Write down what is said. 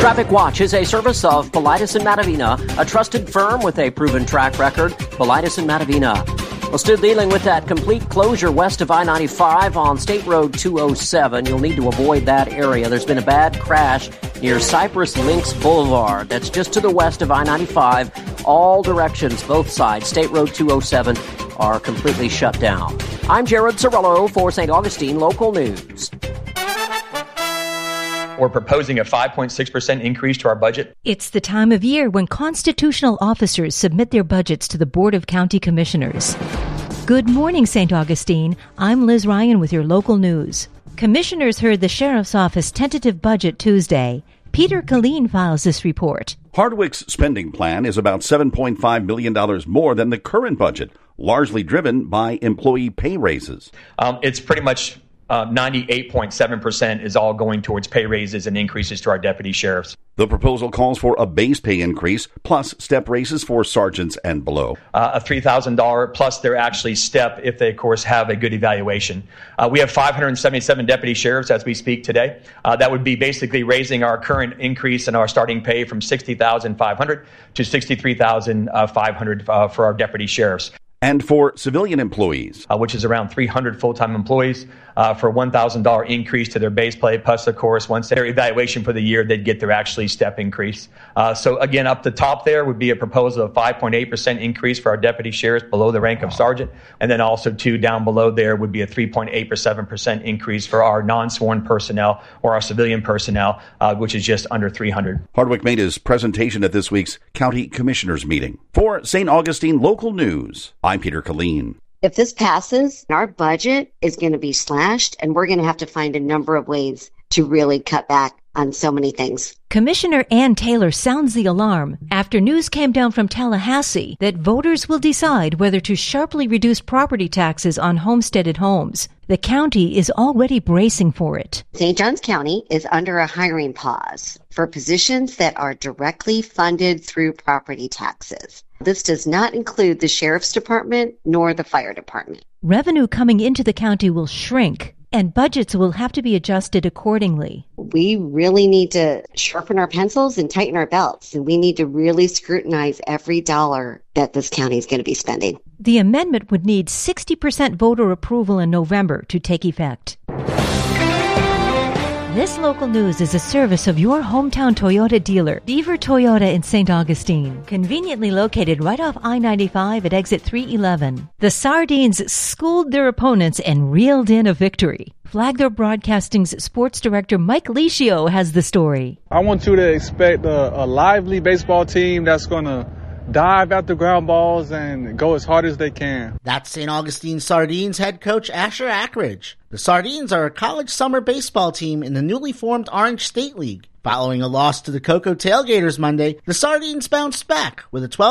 Traffic Watch is a service of Paulides and Matavina, a trusted firm with a proven track record. Paulides and Matavina. Well, still dealing with that complete closure west of I-95 on State Road 207. You'll need to avoid that area. There's been a bad crash near Cypress Links Boulevard. That's just to the west of I-95. All directions, both sides, State Road 207, are completely shut down. I'm Jared Cirillo for St. Augustine Local News. We're proposing a 5.6% increase to our budget. It's the time of year when constitutional officers submit their budgets to the Board of County Commissioners. Good morning, St. Augustine. I'm Liz Ryan with your local news. Commissioners heard the Sheriff's Office tentative budget Tuesday. Peter Killeen files this report. Hardwick's spending plan is about $7.5 million more than the current budget, largely driven by employee pay raises. It's pretty much 98.7% is all going towards pay raises and increases to our deputy sheriffs. The proposal calls for a base pay increase plus step raises for sergeants and below. A $3,000 plus their actually step if they, of course, have a good evaluation. We have 577 deputy sheriffs as we speak today. That would be basically raising our current increase in our starting pay from $60,500 to $63,500 for our deputy sheriffs. And for civilian employees, which is around 300 full-time employees, for a $1,000 increase to their base pay, plus, of course, once their evaluation for the year, they'd get their actually step increase. So, again, up the top there would be a proposal of 5.8% increase for our deputy sheriffs below the rank of sergeant. And then also, too, down below there would be a 3.87% increase for our non-sworn personnel or our civilian personnel, which is just under 300. Hardwick made his presentation at this week's County Commissioners meeting. For St. Augustine Local News, I'm Peter Killeen. If this passes, our budget is going to be slashed, and we're going to have to find a number of ways to really cut back on so many things. Commissioner Ann Taylor sounds the alarm after news came down from Tallahassee that voters will decide whether to sharply reduce property taxes on homesteaded homes. The county is already bracing for it. St. Johns County is under a hiring pause for positions that are directly funded through property taxes. This does not include the Sheriff's Department nor the Fire Department. Revenue coming into the county will shrink, and budgets will have to be adjusted accordingly. We really need to sharpen our pencils and tighten our belts, and we need to really scrutinize every dollar that this county is going to be spending. The amendment would need 60% voter approval in November to take effect. This local news is a service of your hometown Toyota dealer, Beaver Toyota in St. Augustine, conveniently located right off I-95 at exit 311. The Sardines schooled their opponents and reeled in a victory. Flagler Broadcasting's sports director Mike Licio has the story. I want you to expect a lively baseball team that's going to dive at the ground balls and go as hard as they can. That's St. Augustine Sardines head coach Asher Ackridge. The Sardines are a college summer baseball team in the newly formed Orange State League. Following a loss to the Cocoa Tailgaters Monday, the Sardines bounced back with a 12